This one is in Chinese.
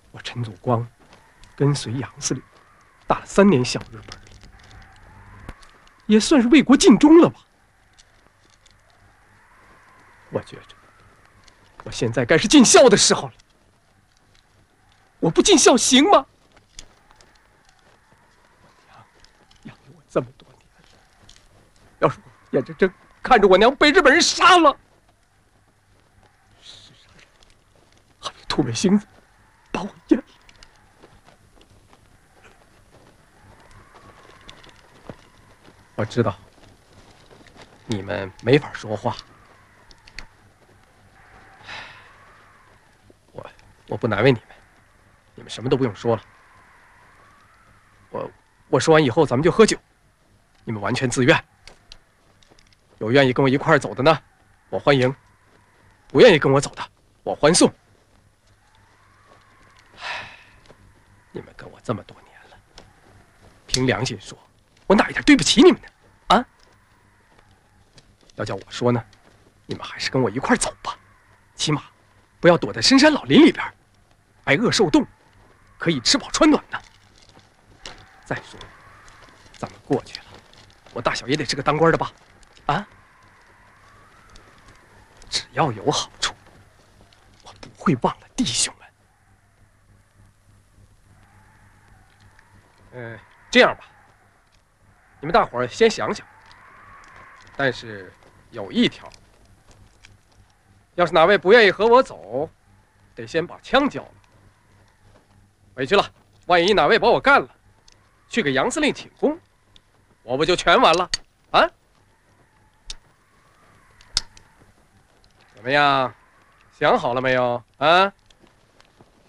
我陈祖光跟随杨司令打了3年小日本，也算是为国尽忠了吧。我觉着，我现在该是尽孝的时候了。我不尽孝行吗？我娘养育我这么多年了，要是我眼睁睁看着我娘被日本人杀了，世上人还有土味星子把我淹了。我知道你们没法说话，我不难为你们，你们什么都不用说了。我说完以后，咱们就喝酒，你们完全自愿。有愿意跟我一块儿走的呢，我欢迎；不愿意跟我走的，我欢送。你们跟我这么多年了，凭良心说，我哪一点对不起你们呢？啊？要叫我说呢，你们还是跟我一块儿走吧，起码不要躲在深山老林里边，挨饿受冻，可以吃饱穿暖呢。再说，咱们过去了，我大小也得是个当官的吧？啊？只要有好处，我不会忘了弟兄们。这样吧，你们大伙儿先想想。但是有一条，要是哪位不愿意和我走，得先把枪交了。回去了，万一哪位把我干了，去给杨司令请功，我不就全完了？啊？怎么样？想好了没有？啊？